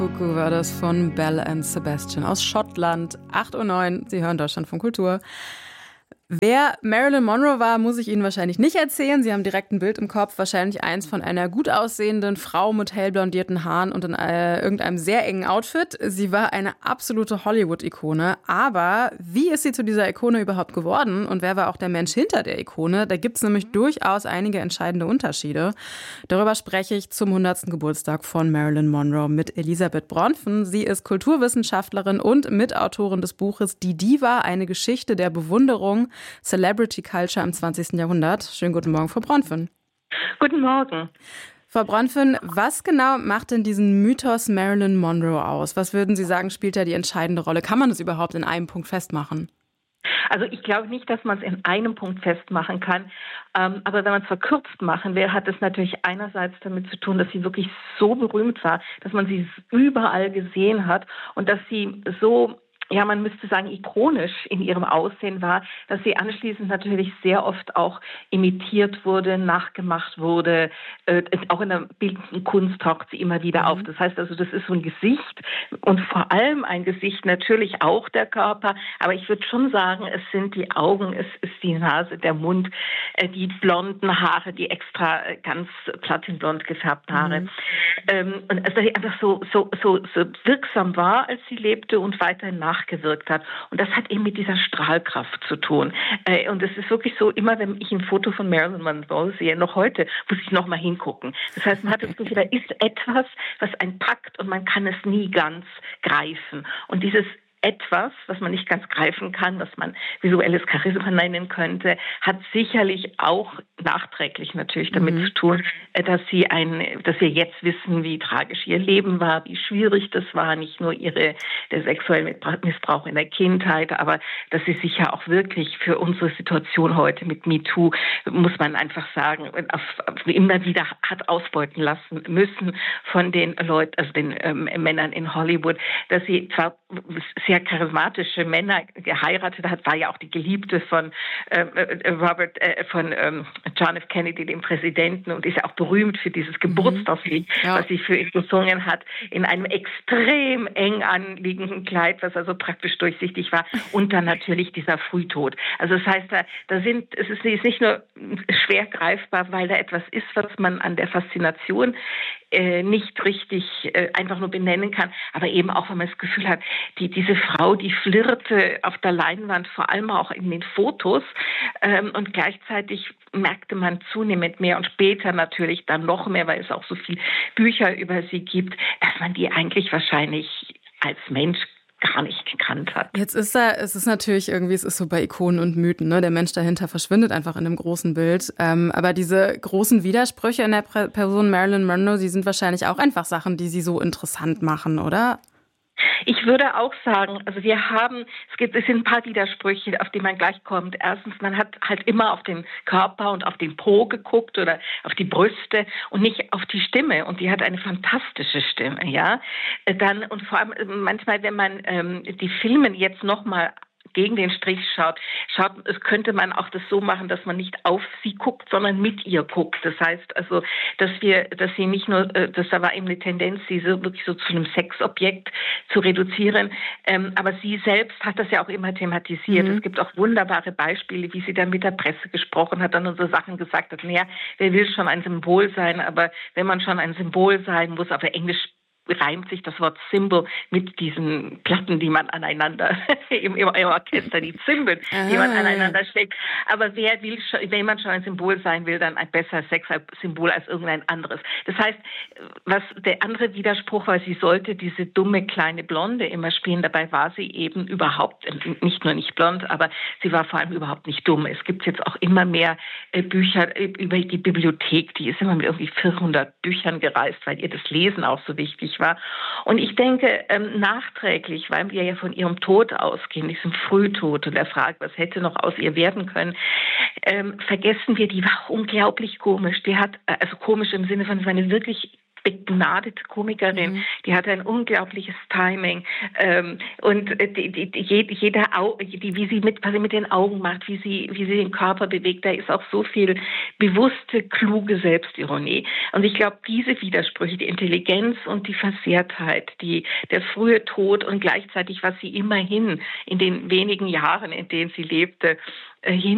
Cuckoo war das von Belle and Sebastian aus Schottland. 8:09 Uhr, Sie hören Deutschlandfunk Kultur. Wer Marilyn Monroe war, muss ich Ihnen wahrscheinlich nicht erzählen. Sie haben direkt ein Bild im Kopf, wahrscheinlich eins von einer gut aussehenden Frau mit hellblondierten Haaren und in irgendeinem sehr engen Outfit. Sie war eine absolute Hollywood-Ikone. Aber wie ist sie zu dieser Ikone überhaupt geworden und wer war auch der Mensch hinter der Ikone? Da gibt es nämlich durchaus einige entscheidende Unterschiede. Darüber spreche ich zum 100. Geburtstag von Marilyn Monroe mit Elisabeth Bronfen. Sie ist Kulturwissenschaftlerin und Mitautorin des Buches Die Diva, eine Geschichte der Bewunderung, Celebrity Culture im 20. Jahrhundert. Schönen guten Morgen, Frau Bronfen. Guten Morgen. Frau Bronfen, was genau macht denn diesen Mythos Marilyn Monroe aus? Was würden Sie sagen, spielt da die entscheidende Rolle? Kann man das überhaupt in einem Punkt festmachen? Also ich glaube nicht, dass man es in einem Punkt festmachen kann. Aber wenn man es verkürzt machen will, hat es natürlich einerseits damit zu tun, dass sie wirklich so berühmt war, dass man sie überall gesehen hat und dass sie so, ja, man müsste sagen, ikonisch in ihrem Aussehen war, dass sie anschließend natürlich sehr oft auch imitiert wurde, nachgemacht wurde. Auch in der bildenden Kunst taucht sie immer wieder auf. Das heißt also, das ist so ein Gesicht und vor allem ein Gesicht, natürlich auch der Körper. Aber ich würde schon sagen, es sind die Augen, es ist die Nase, der Mund, die blonden Haare, die extra ganz platinblond gefärbten Haare. Und dass sie einfach so wirksam war, als sie lebte und weiterhin nachgewirkt hat. Und das hat eben mit dieser Strahlkraft zu tun. Und es ist wirklich so, immer wenn ich ein Foto von Marilyn Monroe sehe, noch heute, muss ich noch mal hingucken. Das heißt, man hat das Gefühl, da ist etwas, was einen packt und man kann es nie ganz greifen. Und dieses etwas, was man nicht ganz greifen kann, was man visuelles Charisma nennen könnte, hat sicherlich auch nachträglich natürlich damit zu tun, dass wir jetzt wissen, wie tragisch ihr Leben war, wie schwierig das war, nicht nur der sexuelle Missbrauch in der Kindheit, aber dass sie sich ja auch wirklich für unsere Situation heute mit MeToo, muss man einfach sagen, immer wieder hat ausbeuten lassen müssen von den Leuten, also den Männern in Hollywood, dass sie zwar sehr charismatische Männer geheiratet hat, war ja auch die Geliebte von John F. Kennedy, dem Präsidenten, und ist ja auch berühmt für dieses Geburtstagslied, was sie für ihn gesungen hat, in einem extrem eng anliegenden Kleid, was also praktisch durchsichtig war, und dann natürlich dieser Frühtod. Also das heißt, sie ist nicht nur schwer greifbar, weil da etwas ist, was man an der Faszination nicht richtig einfach nur benennen kann, aber eben auch, wenn man das Gefühl hat, diese Frau, die flirrte auf der Leinwand, vor allem auch in den Fotos, und gleichzeitig merkte man zunehmend mehr und später natürlich dann noch mehr, weil es auch so viele Bücher über sie gibt, dass man die eigentlich wahrscheinlich als Mensch gar nicht gekannt hat. Jetzt es ist natürlich irgendwie, es ist so bei Ikonen und Mythen, ne? Der Mensch dahinter verschwindet einfach in einem großen Bild. Aber diese großen Widersprüche in der Person Marilyn Monroe, die sind wahrscheinlich auch einfach Sachen, die sie so interessant machen, oder? Ich würde auch sagen, also es sind ein paar Widersprüche, auf die man gleich kommt. Erstens, man hat halt immer auf den Körper und auf den Po geguckt oder auf die Brüste und nicht auf die Stimme. Und die hat eine fantastische Stimme, ja. Und vor allem manchmal, wenn man die Filme jetzt nochmal gegen den Strich schaut, könnte man auch das so machen, dass man nicht auf sie guckt, sondern mit ihr guckt. Das heißt also, dass sie nicht nur, da war eben eine Tendenz, sie so wirklich so zu einem Sexobjekt zu reduzieren, aber sie selbst hat das ja auch immer thematisiert. Es gibt auch wunderbare Beispiele, wie sie dann mit der Presse gesprochen hat, dann und so Sachen gesagt hat, naja, wer will schon ein Symbol sein, aber wenn man schon ein Symbol sein muss, auf Englisch reimt sich das Wort Symbol mit diesen Platten, die man aneinander im Orchester, die Zimbeln, die man aneinander schlägt. Aber wenn man schon ein Symbol sein will, dann ein besseres Sexsymbol als irgendein anderes. Das heißt, was der andere Widerspruch war, sie sollte diese dumme kleine Blonde immer spielen. Dabei war sie eben überhaupt nicht nur nicht blond, aber sie war vor allem überhaupt nicht dumm. Es gibt jetzt auch immer mehr Bücher über die Bibliothek. Die ist immer mit irgendwie 400 Büchern gereist, weil ihr das Lesen auch so wichtig war. Und ich denke, nachträglich, weil wir ja von ihrem Tod ausgehen, diesem Frühtod und der Frage, was hätte noch aus ihr werden können, vergessen wir, die war unglaublich komisch. Die hat, also komisch im Sinne von, sie war eine wirklich begnadete Komikerin, die hat ein unglaubliches Timing und wie sie was sie mit den Augen macht, wie sie den Körper bewegt, da ist auch so viel bewusste, kluge Selbstironie. Und ich glaube, diese Widersprüche, die Intelligenz und die Versehrtheit, der frühe Tod und gleichzeitig, was sie immerhin in den wenigen Jahren, in denen sie lebte,